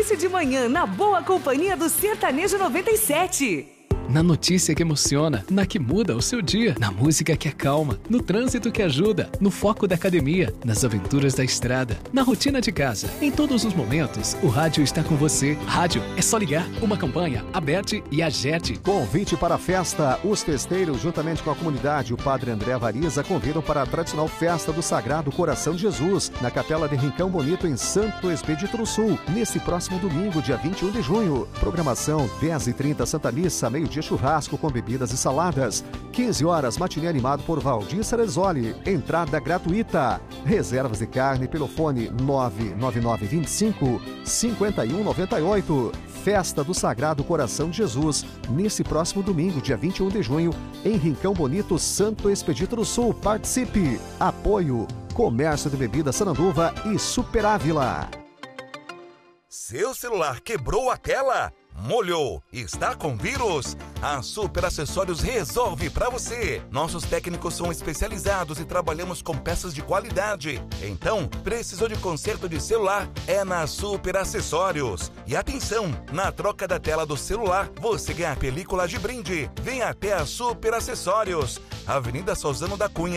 início de manhã na boa companhia do Sertanejo 97. Na notícia que emociona, na que muda o seu dia, na música que acalma, no trânsito que ajuda, no foco da academia, nas aventuras da estrada, na rotina de casa. Em todos os momentos, o rádio está com você. Rádio é só ligar. Uma campanha, Aberte e Agerte. Convite para a festa. Os festeiros, juntamente com a comunidade, o Padre André Variza, convidam para a tradicional festa do Sagrado Coração de Jesus, na Capela de Rincão Bonito, em Santo Expedito do Sul, nesse próximo domingo, dia 21 de junho. Programação, 10h30, Santa Missa, meio-dia churrasco com bebidas e saladas. 15 horas, matinê animado por Valdir Ceresoli. Entrada gratuita. Reservas de carne pelo fone 99925-5198. Festa do Sagrado Coração de Jesus, nesse próximo domingo, dia 21 de junho, em Rincão Bonito, Santo Expedito do Sul. Participe. Apoio Comércio de Bebidas Sananduva e Super Ávila. Seu celular quebrou a tela? Molhou? Está com vírus? A Super Acessórios resolve para você. Nossos técnicos são especializados e trabalhamos com peças de qualidade. Então, precisou de conserto de celular? É na Super Acessórios. E atenção, na troca da tela do celular, você ganha película de brinde. Vem até a Super Acessórios, Avenida Suzano da Cunha,